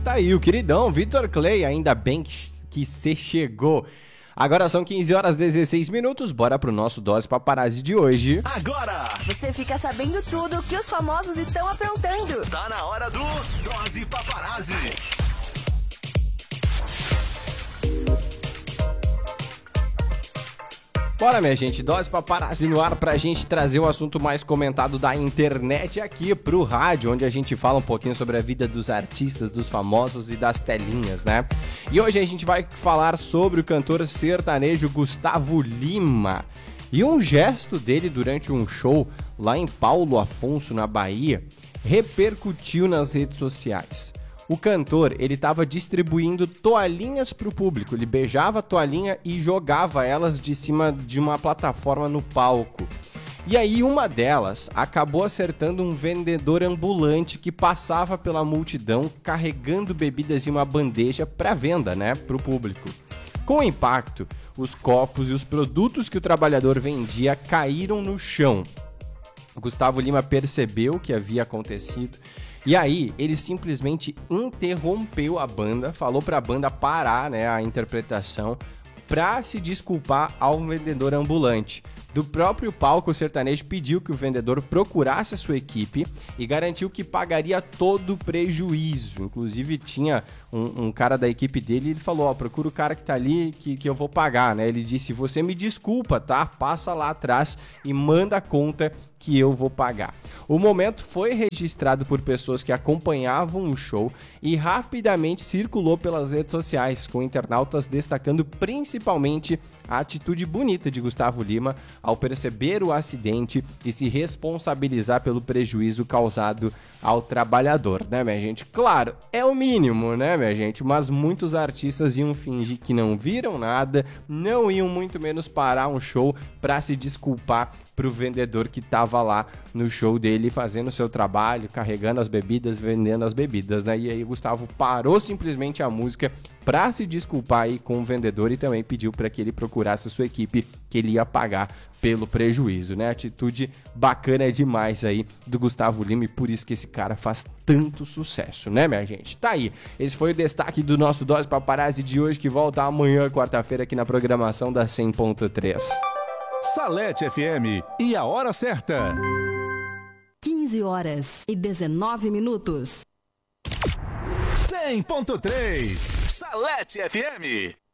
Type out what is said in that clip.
tá aí, o queridão Vitor Clay, ainda bem que você chegou. Agora são 15 horas e 16 minutos, bora pro nosso Dose Paparazzi de hoje. Agora você fica sabendo tudo que os famosos estão aprontando. Tá na hora do Dose Paparazzi. Bora, minha gente, Dose Paparazzi no ar pra gente trazer o assunto mais comentado da internet aqui pro rádio, onde a gente fala um pouquinho sobre a vida dos artistas, dos famosos e das telinhas, né? E hoje a gente vai falar sobre o cantor sertanejo Gustavo Lima. E um gesto dele durante um show lá em Paulo Afonso, na Bahia, repercutiu nas redes sociais. O cantor, ele estava distribuindo toalhinhas para o público, ele beijava a toalhinha e jogava elas de cima de uma plataforma no palco. E aí uma delas acabou acertando um vendedor ambulante que passava pela multidão carregando bebidas em uma bandeja para venda, né, para o público. Com o impacto, os copos e os produtos que o trabalhador vendia caíram no chão. O Gustavo Lima percebeu o que havia acontecido e aí ele simplesmente interrompeu a banda, falou para a banda parar, né, a interpretação para se desculpar ao vendedor ambulante. Do próprio palco, o sertanejo pediu que o vendedor procurasse a sua equipe e garantiu que pagaria todo o prejuízo. Inclusive tinha um cara da equipe dele e ele falou, procura o cara que tá ali que eu vou pagar, né? Ele disse, você me desculpa, tá? Passa lá atrás e manda a conta que eu vou pagar. O momento foi registrado por pessoas que acompanhavam o show e rapidamente circulou pelas redes sociais, com internautas destacando principalmente a atitude bonita de Gustavo Lima ao perceber o acidente e se responsabilizar pelo prejuízo causado ao trabalhador, né, minha gente? Claro, é o mínimo, né, minha gente? Mas muitos artistas iam fingir que não viram nada, não iam muito menos parar um show para se desculpar pro vendedor que tava lá no show dele fazendo o seu trabalho, carregando as bebidas, vendendo as bebidas, né? E aí o Gustavo parou simplesmente a música pra se desculpar aí com o vendedor e também pediu para que ele procurasse a sua equipe, que ele ia pagar pelo prejuízo, né? Atitude bacana demais aí do Gustavo Lima e por isso que esse cara faz tanto sucesso, né, minha gente? Tá aí, esse foi o destaque do nosso Dose Paparazzi de hoje, que volta amanhã, quarta-feira, aqui na programação da 100.3. Salete FM e a hora certa. 15 horas e 19 minutos. 100.3 Salete FM.